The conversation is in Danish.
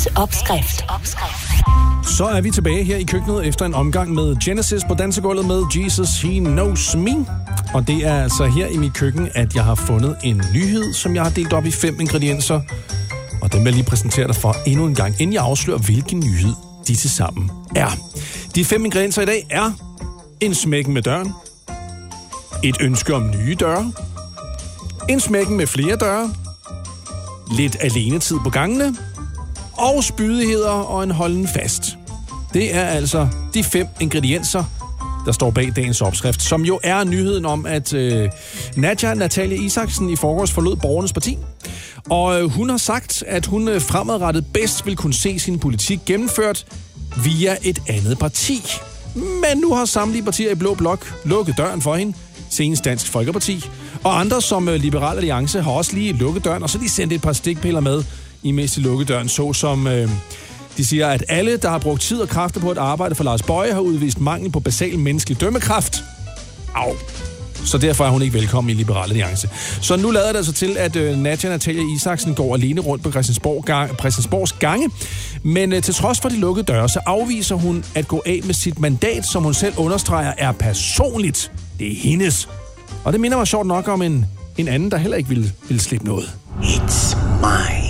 Dagens opskrift. Så er vi tilbage her i køkkenet efter en omgang med Genesis på dansegulvet med Jesus He Knows Me. Og det er altså her i mit køkken, at jeg har fundet en nyhed, som jeg har delt op i 5 ingredienser. Og den vil jeg lige præsentere dig for endnu en gang, inden jeg afslører, hvilken nyhed de tilsammen er. De 5 ingredienser i dag er en smækken med døren, et ønske om nye døre, en smækken med flere døre, lidt alenetid på gangene, og spydigheder og en holden fast. Det er altså de 5 ingredienser, der står bag dagens opskrift, som jo er nyheden om, at Natalia Isaksen i forgårs forlod Borgernes Parti. Og hun har sagt, at hun fremadrettet bedst vil kunne se sin politik gennemført via et andet parti. Men nu har samtlige partier i Blå Blok lukket døren for hende, senest Dansk Folkeparti. Og andre som Liberal Alliance har også lige lukket døren, og så de sendt et par stikpiller med, imens de lukkede døren, såsom de siger, at alle, der har brugt tid og kræfter på at arbejde for Lars Boje, har udvist mangel på basal menneskelig dømmekraft. Au. Så derfor er hun ikke velkommen i Liberal Alliance. Så nu lader det altså til, at Natalia Isaksen går alene rundt på Christiansborgs gange. Men til trods for de lukkede døre, så afviser hun at gå af med sit mandat, som hun selv understreger er personligt. Det er hendes. Og det minder mig sjovt nok om en anden, der heller ikke ville slippe noget. It's mine.